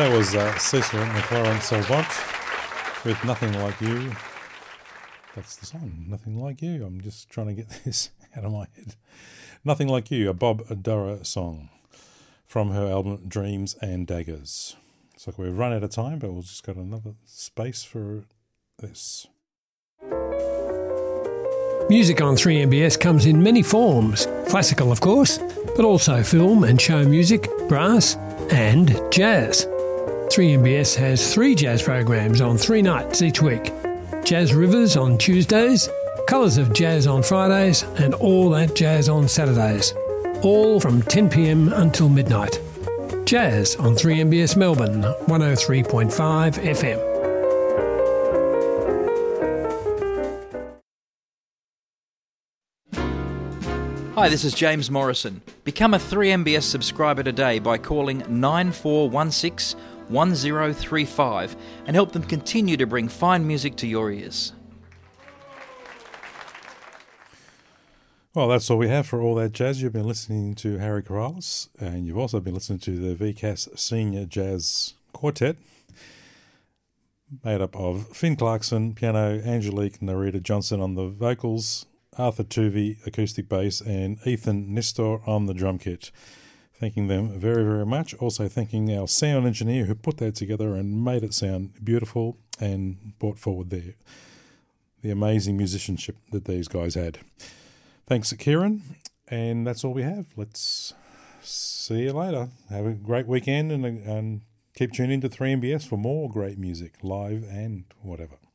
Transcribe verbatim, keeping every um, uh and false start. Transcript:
That was uh, Cecil McLaren Salvant with Nothing Like You. That's the song, Nothing Like You. I'm just trying to get this out of my head. Nothing Like You, a Bob Dorough song from her album Dreams and Daggers. It's like we've run out of time, but we've just got another space for this. Music on three M B S comes in many forms. Classical, of course, but also film and show music, brass and jazz. three M B S has three jazz programs on three nights each week. Jazz Rivers on Tuesdays, Colours of Jazz on Fridays and All That Jazz on Saturdays. All from ten p m until midnight. Jazz on three M B S Melbourne, one oh three point five F M. Hi, this is James Morrison. Become a three M B S subscriber today by calling nine four one six one zero three five and help them continue to bring fine music to your ears. Well, that's all we have for All That Jazz. You've been listening to Harry Corrales, and you've also been listening to the V C A S Senior Jazz Quartet, made up of Finn Clarkson, piano, Angelique Narita Johnson on the vocals, Arthur Tuvey, acoustic bass, and Ethan Nestor on the drum kit. Thanking them very, very much. Also thanking our sound engineer who put that together and made it sound beautiful and brought forward there the amazing musicianship that these guys had. Thanks, Kieran. And that's all we have. Let's see you later. Have a great weekend and, and keep tuning in to three M B S for more great music, live and whatever.